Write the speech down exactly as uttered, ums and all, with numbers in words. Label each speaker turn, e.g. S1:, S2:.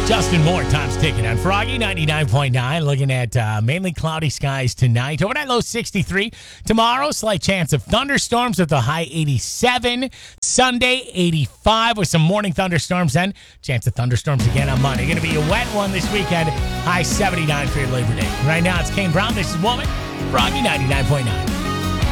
S1: Justin Moore, time's ticking on Froggy ninety-nine point nine. Looking at uh, mainly cloudy skies tonight. Overnight low sixty-three. Tomorrow, slight chance of thunderstorms with a high eighty-seven. Sunday, eighty-five with some morning thunderstorms. Then chance of thunderstorms again on Monday. Going to be a wet one this weekend. High seventy-nine for your Labor Day. Right now, it's Kane Brown. This is Woman. Froggy ninety-nine point nine.